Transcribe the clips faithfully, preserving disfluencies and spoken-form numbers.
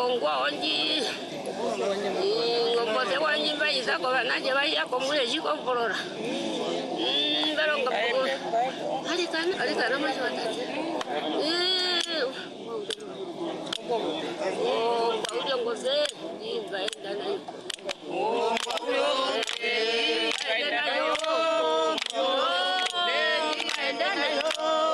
ngwa onji ngombo se wanji bai sa ko na je bai ko mure ji ko porora pero ngapo hari kan hari kan ma shi wata eh oh paujo ngose ni bai dana oh paujo bai dana yo bai dana yo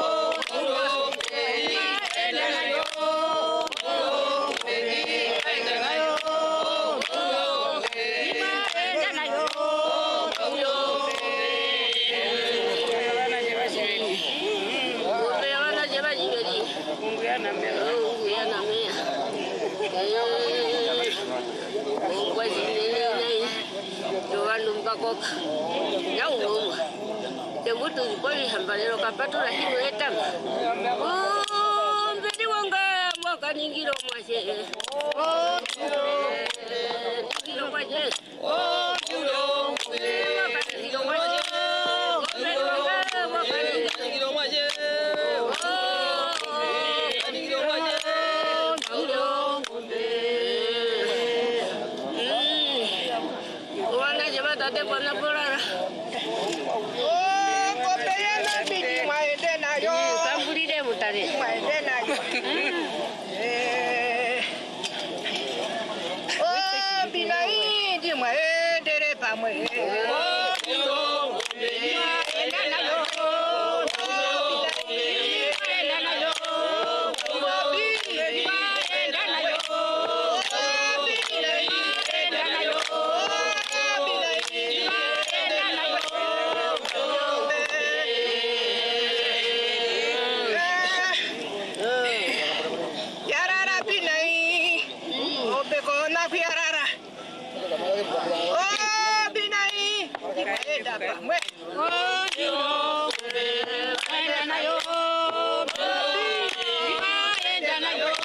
Nau nunggu, temu tu boleh hambat lo kapat tu lagi muetam. Oh, beri wangga makan ini lo masih. Oh, kilo masih. Oh, kilo. Makan kilo masih. Beri wangga makan kilo masih. Oh, kilo masih. Kilo. Tadi pernah pernah. Oh, kau bayar nanti di mana dena yo? Sambuli deh mutare. Di mana dena yo? Eh. Oh, bila ini di mana dere pamer. Oh, bilo. Di mana dena yo? Oh, binai. Eda pamwe. Oh, yo. Eda na yo. Eda na yo.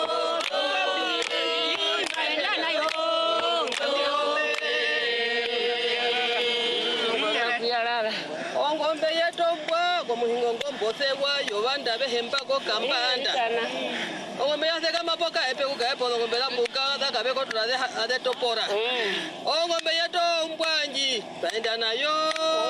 Eda na yo. Ongombe yetobwa komuhingo ngomboze wayo banda behemba ko kambanda. Ongombe yase kama boka epe kugaepo ngombe la muka daka beko tulaze ade topora. Ongombe yeto mbwanji baenda nayo.